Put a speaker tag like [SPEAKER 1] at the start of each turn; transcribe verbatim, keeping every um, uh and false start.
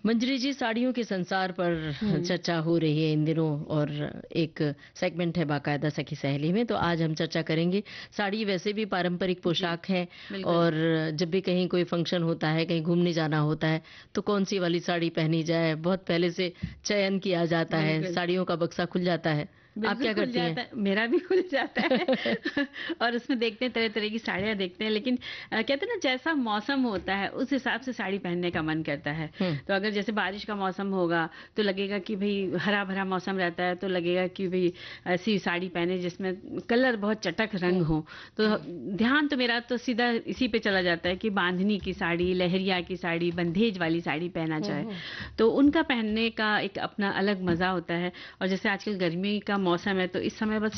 [SPEAKER 1] मंजरी जी, साड़ियों के संसार पर
[SPEAKER 2] हुँ।
[SPEAKER 1] चर्चा हो रही है इन दिनों और एक सेगमेंट है बाकायदा सखी सहेली में, तो आज हम चर्चा करेंगे। साड़ी वैसे भी पारंपरिक
[SPEAKER 2] जी,
[SPEAKER 1] पोशाक है
[SPEAKER 2] बिल्कुल।
[SPEAKER 1] और जब भी कहीं कोई फंक्शन होता है, कहीं घूमने जाना होता है, तो कौन-सी वाली साड़ी पहनी जाए, बहुत पहले से चयन किया जाता है,
[SPEAKER 2] बिल्कुल।
[SPEAKER 1] साड़ियों का बक्सा खुल जाता है। आप
[SPEAKER 2] बिल्कुल
[SPEAKER 1] क्या
[SPEAKER 2] खुल
[SPEAKER 1] करती हैं?
[SPEAKER 2] जाता है, मेरा भी खुल जाता है और उसमें देखते हैं तरह-तरह की साड़ियाँ देखते हैं, लेकिन अ, कहते हैं ना जैसा मौसम होता है उस हिसाब से साड़ी पहनने का मन करता है।
[SPEAKER 1] हुँ,
[SPEAKER 2] तो अगर जैसे बारिश का मौसम होगा तो लगेगा कि भई हरा-भरा मौसम रहता है तो लगेगा कि भई ऐसी साड़ी पहने जिसमें कलर बहुत चटक रंग
[SPEAKER 1] हुँ,
[SPEAKER 2] हो। तो
[SPEAKER 1] हुँ।
[SPEAKER 2] ध्यान तो मेरा तो सीधा इसी पे चला जाता है कि बांधनी की साड़ी, लहरिया की साड़ी, बंधेज वाली साड़ी पहना
[SPEAKER 1] हुँ,
[SPEAKER 2] जाए।
[SPEAKER 1] हुँ।
[SPEAKER 2] तो उनका पहनने का एक अपना अलग मज़ा होता है और जैसे आजकल गर्मी का मौसम है तो इस समय बस